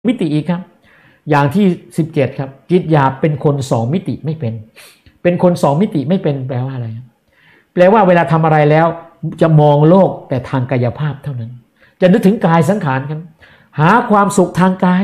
มิติอีกครับอย่างที่17ครับจิตหยาบเป็นคน2มิติไม่เป็นคน2มิติไม่เป็นแปลว่าอะไรแปลว่าเวลาทำอะไรแล้วจะมองโลกแต่ทางกายภาพเท่านั้นจะนึกถึงกายสังขารกันหาความสุขทางกาย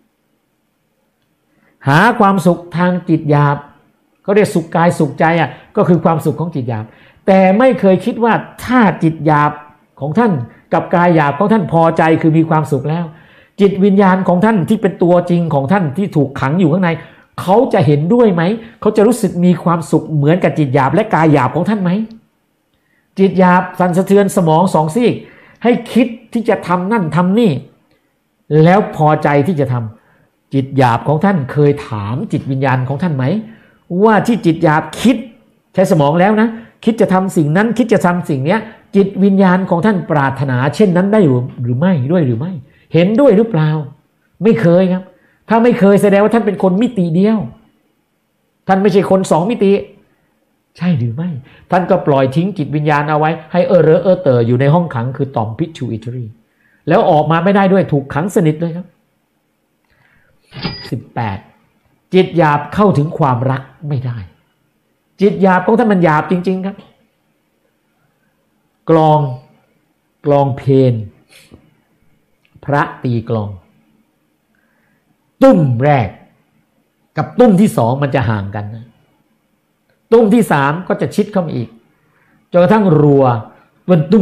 หาความสุขทางจิตหยาบเขาเรียกสุขกายสุขใจก็คือความสุขของจิตหยาบแต่ไม่เคยคิดว่าถ้าจิตหยาบของท่านกับกายหยาบของท่านพอใจคือมีความสุขแล้วจิตวิญญาณของท่านที่เป็นตัวจริงของท่านที่ถูกขังอยู่ข้างในเขาจะเห็นด้วยไหมเขาจะรู้สึกมีความสุขเหมือนกับจิตหยาบและกายหยาบของท่านไหมจิตหยาบสั่นสะเทือนสมองสองซีกให้คิดที่จะทำนั่นทำนี่แล้วพอใจที่จะทำจิตหยาบของท่านเคยถามจิตวิญญาณของท่านไหมว่าที่จิตหยาบคิดใช้สมองแล้วนะคิดจะทำสิ่งนั้นคิดจะทำสิ่งนี้จิตวิญญาณของท่านปรารถนาเช่นนั้นได้หรือไม่ด้วยหรือไม่เห็นด้วยหรือเปล่าไม่เคยครับถ้าไม่เคยแสดงว่าท่านเป็นคนมิติเดียวท่านไม่ใช่คน2มิติใช่หรือไม่ท่านก็ปล่อยทิ้งจิตวิญญาณเอาไว้ให้เรอเตออยู่ในห้องขังคือต่อม pituitary แล้วออกมาไม่ได้ด้วยถูกขังสนิทเลยครับ18จิตหยาบเข้าถึงความรักไม่ได้จิตหยาบของท่านมันหยาบจริงๆครับกลองเพลนพระตีกลองตุ้มแรกกับตุ้มที่2มันจะห่างกันนะตุ้มที่3ก็จะชิดเข้ามาอีกจนกระทั่งรัวมันตุ้ม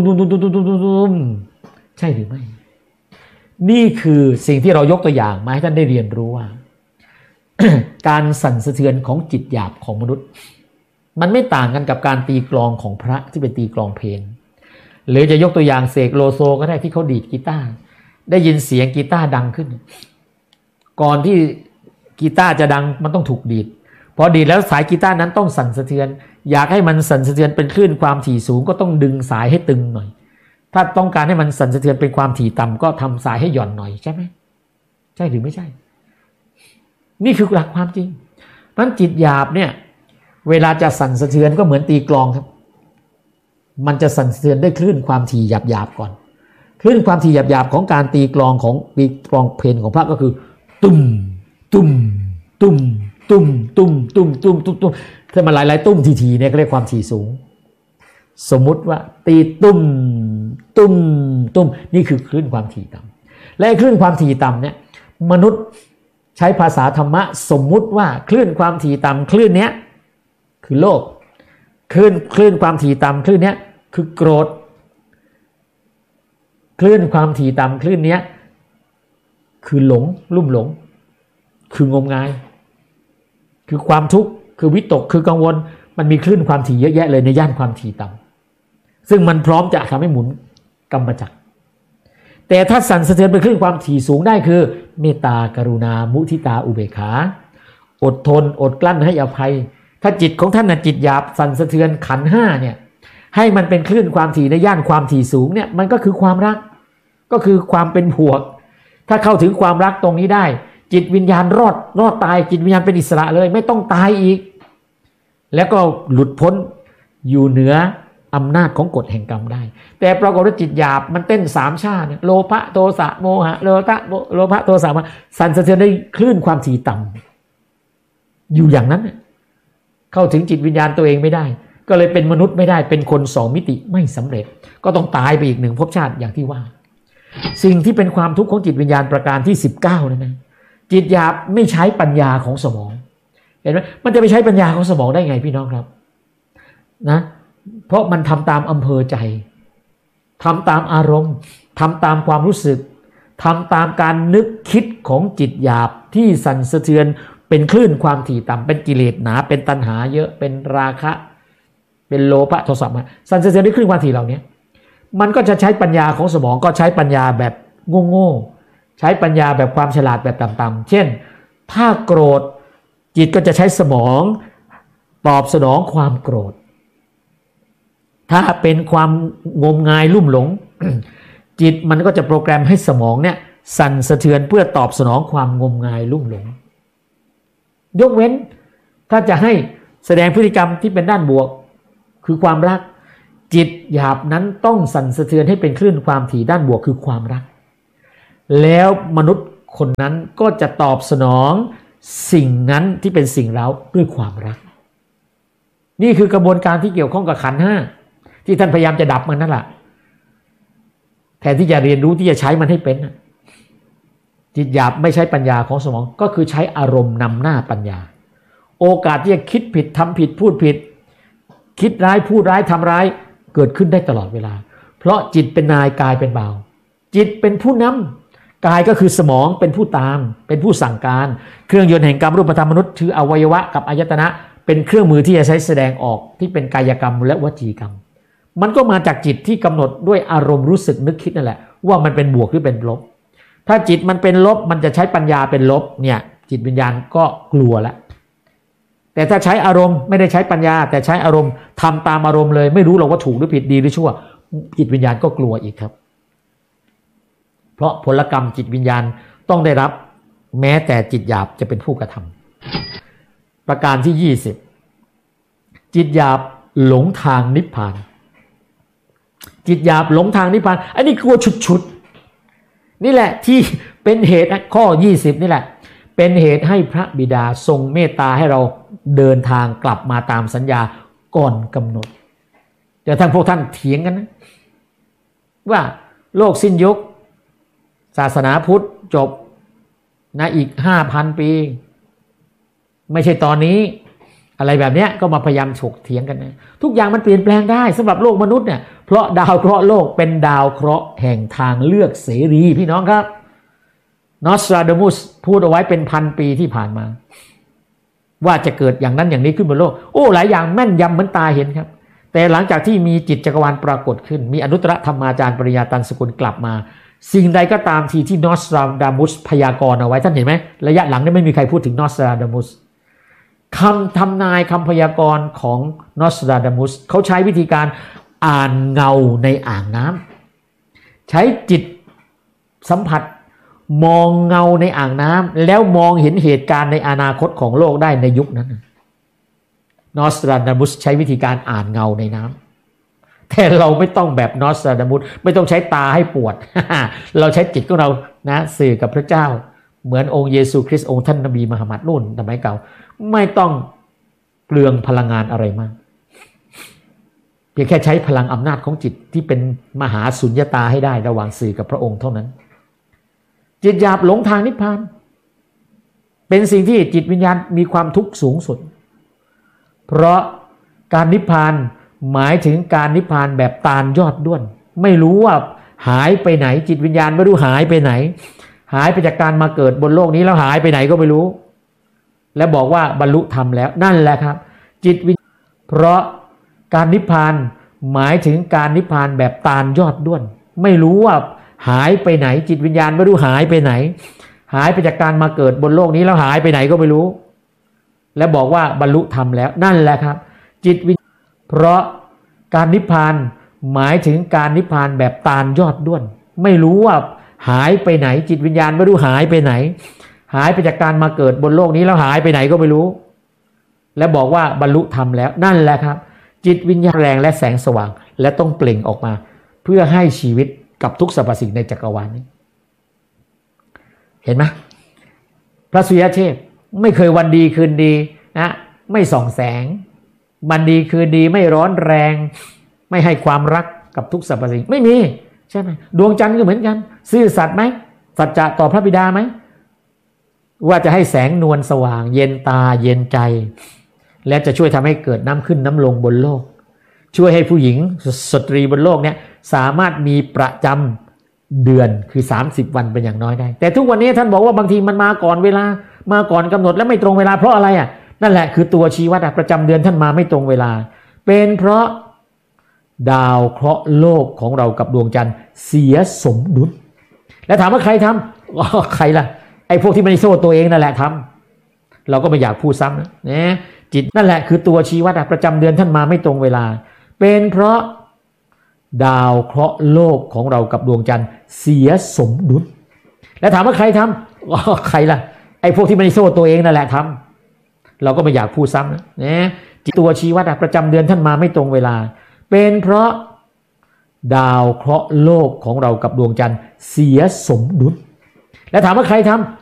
ใช่หรือไม่นี่คือสิ่งที่เรายกตัวอย่างมาให้ท่านได้เรียนรู้ว่า การสั่นสะเทือนของจิตหยาบของมนุษย์มันไม่ต่างกันกับการตีกลองของพระที่เป็นตีกลองเพลงหรือจะยกตัวอย่างเสกโลโซก็ได้ที่เขาดีดกีตาร์ได้ยินเสียงกีตาร์ดังขึ้นก่อนที่กีตาร์จะดังมันต้องถูกดีดพอดีดแล้วสายกีตาร์นั้นต้องสั่นสะเทือนอยากให้มันสั่นสะเทือนเป็นคลื่นความถี่สูงก็ต้องดึงสายให้ตึงหน่อยถ้าต้องการให้มันสั่นสะเทือนเป็นความถี่ต่ำก็ทำสายให้หย่อนหน่อยใช่ไหมใช่หรือไม่ใช่นี่คือหลักความจริงเพราะฉะนั้นจิตหยาบเนี่ยเวลาจะสั่นสะเทือนก็เหมือนตีกลองครับมันจะสั่นสะเทือนด้วยคลื่นความถี่หยาบๆก่อนคลื่นความถี่หยาบๆของการตีกลองของตีกลองเพลงของพระก็คือตุ้มตุ้มตุ้มตุ้มตุ้มตุ้มตุ้มตุ้มตุ้มถ้ามาหลายๆตุ้มทีๆเนี่ยก็เรียกความถี่สูงสมมุติว่าตีตุ้มตุ้มตุ้มนี่คือคลื่นความถี่ต่ำและคลื่นความถี่ต่ำเนี่ยมนุษย์ใช้ภาษาธรรมะสมมุติว่าคลื่นความถี่ต่ำคลื่นเนี้ยคือโลภคลื่นความถี่ต่ำคลื่นเนี้ยคือโกรธคลื่นความถี่ต่ำคลื่นเนี้ยคือหลงลุ่มหลงคืองมงายคือความทุกข์คือวิตกคือกังวลมันมีคลื่นความถี่เยอะแยะเลยในย่านความถี่ต่ำซึ่งมันพร้อมจะทำให้หมุนกรรมจักรแต่ถ้าสั่นสะเทือนไปคลื่นความถี่สูงได้คือเมตตากรุณามุทิตาอุเบกขาอดทนอดกลั้นให้อภัยถ้าจิตของท่านน่ะจิตหยาบสั่นสะเทือนขันธ์5เนี่ยให้มันเป็นคลื่นความถี่ในย่านความถี่สูงเนี่ยมันก็คือความรักก็คือความเป็นบวกถ้าเข้าถึงความรักตรงนี้ได้จิตวิญญาณรอดตายจิตวิญญาณเป็นอิสระเลยไม่ต้องตายอีกแล้วก็หลุดพ้นอยู่เหนืออำนาจของกฎแห่งกรรมได้แต่ปรากฏว่าจิตหยาบมันเต้น3ชาเนี่ยโลภะโทสะโมหะโลภะโทสะมาสั่นสะเทือนได้คลื่นความถี่ต่ำอยู่อย่างนั้นเข้าถึงจิตวิญญาณตัวเองไม่ได้ก็เลยเป็นมนุษย์ไม่ได้เป็นคน2มิติไม่สำเร็จก็ต้องตายไปอีก1ภพชาติอย่างที่ว่าสิ่งที่เป็นความทุกข์ของจิตวิญญาณประการที่19นั่นนะจิตหยาบไม่ใช้ปัญญาของสมองเห็นไหมมันจะไปใช้ปัญญาของสมองได้ไงพี่น้องครับนะเพราะมันทำตามอำเภอใจทำตามอารมณ์ทำตามความรู้สึกทำตามการนึกคิดของจิตหยาบที่สั่นสะเทือนเป็นคลื่นความถี่ต่ำเป็นกิเลสหนาเป็นตัณหาเยอะเป็นราคะเป็นโลภะโทสะมาสั่นสะเทือนด้วยคลื่นความถี่เหล่านี้มันก็จะใช้ปัญญาของสมองก็ใช้ปัญญาแบบโง่ๆใช้ปัญญาแบบความฉลาดแบบต่ำๆเช่นถ้าโกรธจิตก็จะใช้สมองตอบสนองความโกรธถ้าเป็นความงมงายลุ่มหลง จิตมันก็จะโปรแกรมให้สมองเนี่ยสั่นสะเทือนเพื่อตอบสนองความงมงายลุ่มหลงยกเว้นถ้าจะให้แสดงพฤติกรรมที่เป็นด้านบวกคือความรักจิตหยาบนั้นต้องสั่นสะเทือนให้เป็นคลื่นความถี่ด้านบวกคือความรักแล้วมนุษย์คนนั้นก็จะตอบสนองสิ่งนั้นที่เป็นสิ่งเร้าด้วยความรักนี่คือกระบวนการที่เกี่ยวข้องกับขันธ์ห้าที่ท่านพยายามจะดับมันนั่นแหละแทนที่จะเรียนรู้ที่จะใช้มันให้เป็นจิตหยาบไม่ใช้ปัญญาของสมองก็คือใช้อารมณ์นำหน้าปัญญาโอกาสที่จะคิดผิดทำผิดพูดผิดคิดร้ายพูดร้ายทำร้ายเกิดขึ้นได้ตลอดเวลาเพราะจิตเป็นนายกายเป็นบ่าวจิตเป็นผู้นำกายก็คือสมองเป็นผู้ตามเป็นผู้สั่งการเครื่องยนต์แห่งกรรมรูปธรรมมนุษย์คืออวัยวะกับอายตนะเป็นเครื่องมือที่จะใช้แสดงออกที่เป็นกายกรรมและวจีกรรมมันก็มาจากจิตที่กำหนดด้วยอารมณ์รู้สึกนึกคิดนั่นแหละว่ามันเป็นบวกหรือเป็นลบถ้าจิตมันเป็นลบมันจะใช้ปัญญาเป็นลบเนี่ยจิตวิญญาณก็กลัวแล้วแต่ถ้าใช้อารมณ์ไม่ได้ใช้ปัญญาแต่ใช้อารมณ์ทำตามอารมณ์เลยไม่รู้หรอกว่าถูกหรือผิดดีหรือชั่วจิตวิญญาณก็กลัวอีกครับเพราะผลกรรมจิตวิญญาณต้องได้รับแม้แต่จิตหยาบจะเป็นผู้กระทำประการที่20จิตหยาบหลงทางนิพพานจิตหยาบหลงทางนิพพานอันนี้กลัวฉุดนี่แหละที่เป็นเหตุข้อ20นี่แหละเป็นเหตุให้พระบิดาทรงเมตตาให้เราเดินทางกลับมาตามสัญญาก่อนกำหนดแต่ทั้งพวกท่านเถียงกันนะว่าโลกสิ้นยุคศาสนาพุทธจบนะอีก 5,000 ปีไม่ใช่ตอนนี้อะไรแบบเนี้ยก็มาพยายามถกเถียงกันนะทุกอย่างมันเปลี่ยนแปลงได้สำหรับโลกมนุษย์เนี่ยเพราะดาวเคราะห์โลกเป็นดาวเคราะห์แห่งทางเลือกเสรีพี่น้องครับนอสตราดามุสพูดเอาไว้เป็นพันปีที่ผ่านมาว่าจะเกิดอย่างนั้นอย่างนี้ขึ้นบนโลกโอ้หลายอย่างแม่นยำเหมือนตาเห็นครับแต่หลังจากที่มีจิตจักรวาลปรากฏขึ้นมีอนุตตรธรรมาจารย์ปริญญาตันสกุลกลับมาสิ่งใดก็ตามทีที่นอสตราดามุสพยากรณ์เอาไว้ท่านเห็นไหมระยะหลังนี่ไม่มีใครพูดถึงนอสตราดามุสคำทำนายคำพยากรณ์ของนอสตราดามุสเขาใช้วิธีการอ่านเงาในอ่างน้ำใช้จิตสัมผัสมองเงาในอ่างน้ำแล้วมองเห็นเหตุการณ์ในอนาคตของโลกได้ในยุคนั้นนอสตราดามุสใช้วิธีการอ่านเงาในน้ำแต่เราไม่ต้องแบบนอสตราดามุสไม่ต้องใช้ตาให้ปวด เราใช้จิตของเรานะสื่อกับพระเจ้าเหมือนองค์เยซูคริสต์องค์ท่านนบีมุฮัมมัดนู่นสมัยเก่าไม่ต้องเปลืองพลังงานอะไรมากเพียงแค่ใช้พลังอำนาจของจิตที่เป็นมหาสุญญตาให้ได้ระหว่างสื่อกับพระองค์เท่านั้นจิตหยาบหลงทางนิพพานเป็นสิ่งที่จิตวิญญาณมีความทุกข์สูงสุดเพราะการนิพพานหมายถึงการนิพพานแบบตาลยอดด้วนไม่รู้ว่าหายไปไหนจิตวิญญาณไม่รู้หายไปไหนหายไปจากการมาเกิดบนโลกนี้แล้วหายไปไหนก็ไม่รู้และบอกว่าบรรลุธรรมแล้วนั่นแหละครับจิตวิญญาณเพราะการนิพพานหมายถึงการนิพพานแบบตาลยอดด้วนไม่รู้ว่าหายไปไหนจิตวิญญาณไม่รู้หายไปไหนหายไปจากการมาเกิดบนโลกนี้แล้วหายไปไหนก็ไม่รู้และบอกว่าบรรลุธรรมแล้วนั่นแหละครับจิตวิญญาณเพราะการนิพพานหมายถึงการนิพพานแบบตาลยอดด้วนไม่รู้ว่าหายไปไหนจิตวิญญาณไม่รู้หายไปไหนหายไปจากการมาเกิดบนโลกนี้แล้วหายไปไหนก็ไม่รู้และบอกว่าบรรลุธรรมแล้วนั่นแหละครับจิตวิญญาณแรงและแสงสว่างและต้องเปล่งออกมาเพื่อให้ชีวิตกับทุกสรรพสิ่งในจักรวาลนี้เห็นไหมพระสุริยเทพไม่เคยวันดีคืนดีนะไม่ส่องแสงวันดีคืนดีไม่ร้อนแรงไม่ให้ความรักกับทุกสรรพสิ่งไม่มีใช่ไหมดวงจันทร์ก็เหมือนกันซื่อสัตย์ไหมสัจจะต่อพระบิดาไหมว่าจะให้แสงนวลสว่างเย็นตาเย็นใจและจะช่วยทำให้เกิดน้ำขึ้นน้ำลงบนโลกช่วยให้ผู้หญิงสตรีบนโลกเนี่ยสามารถมีประจำเดือนคือ30วันเป็นอย่างน้อยได้แต่ทุกวันนี้ท่านบอกว่าบางทีมันมาก่อนเวลามาก่อนกำหนดและไม่ตรงเวลาเพราะอะไรอ่ะนั่นแหละคือตัวชี้วัดประจำเดือนท่านมาไม่ตรงเวลาเป็นเพราะดาวเคราะห์โลกของเรากับดวงจันทร์เสียสมดุลแล้วถามว่าใครทำใครล่ะไอ้พวกที่ไม่โทษตัวเองนั่นแหละทำเราก็ไม่อยากพูดซ้ำนะจิตนั่นแหละคือตัวชี้วัดประจำเดือนท่านมาไม่ตรงเวลาเป็นเพราะดาวเคราะห์โลกของเรากับดวงจันทร์เสียสมดุลแล้วถามว่าใครทำใครล่ะไอ้พวกที่ไม่โทษตัวเองนั่นแหละทำเราก็ไม่อยากพูดซ้ำนะจิตตัวชี้วัดประจำเดือนท่านมาไม่ตรงเวลาเป็นเพราะดาวเคราะห์โลกของเรากับดวงจันทร์เสียสมดุลแล้วถามว่าใครท